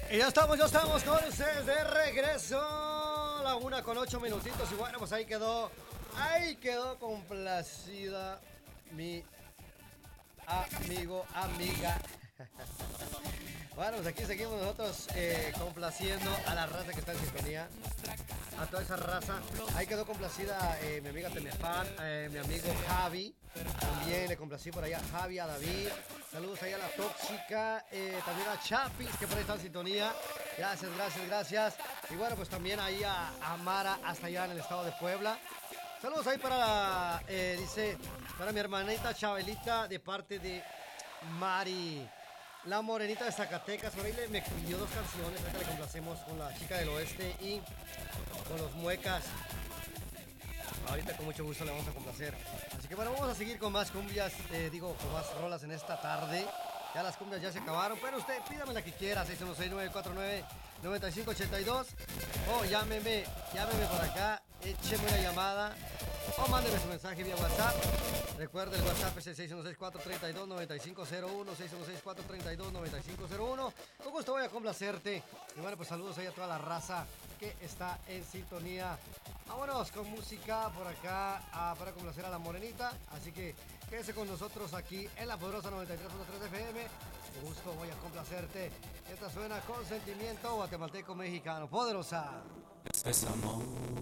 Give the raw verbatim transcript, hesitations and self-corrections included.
Y ya estamos, ya estamos con ustedes de regreso. La una con ocho minutitos. Y bueno, pues ahí quedó. Ahí quedó complacida mi amigo, amiga. Bueno, pues aquí seguimos nosotros eh, complaciendo a la raza que está en sintonía. A toda esa raza. Ahí quedó complacida eh, mi amiga Temefan, eh, mi amigo Javi. También le complací por allá Javi, a David. Saludos ahí a la Tóxica. Eh, también a Chapis, que por ahí está en sintonía. Gracias, gracias, gracias. Y bueno, pues también ahí a, a Mara, hasta allá en el estado de Puebla. Saludos ahí para, eh, dice, para mi hermanita Chabelita, de parte de Mari. La morenita de Zacatecas, por ahí le, me pidió dos canciones, ahorita le complacemos con la chica del oeste y con los muecas. Ahorita con mucho gusto le vamos a complacer. Así que bueno, vamos a seguir con más cumbias, eh, digo, con más rolas en esta tarde. Ya las cumbias ya se acabaron, pero usted pídame la que quiera, seis uno seis, nueve cuatro nueve, nueve cinco ocho dos. O llámeme, llámeme por acá, écheme una llamada o mándeme su mensaje vía WhatsApp. Recuerda, el WhatsApp es el seis uno seis, cuatro tres dos, nueve cinco cero uno, seis uno seis, cuatro tres dos, nueve cinco cero uno. Con gusto voy a complacerte. Y bueno, pues saludos ahí a toda la raza que está en sintonía. Vámonos con música por acá ah, para complacer a la morenita. Así que quédese con nosotros aquí en la poderosa noventa y tres punto tres F M. Con gusto voy a complacerte. Esta suena con sentimiento guatemalteco mexicano. Poderosa. Es amor.